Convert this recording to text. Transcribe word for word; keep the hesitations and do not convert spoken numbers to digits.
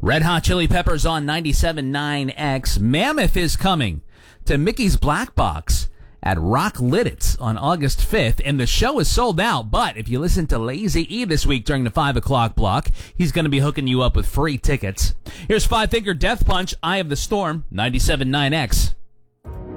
Red Hot Chili Peppers on ninety-seven point nine X. Mammoth is coming to Mickey's Black Box at Rock Lidditz on August fifth, and the show is sold out. But if you listen to Lazy E this week during the five o'clock block, he's going to be hooking you up with free tickets. Here's Five Finger Death Punch, Eye of the Storm, ninety-seven point nine X.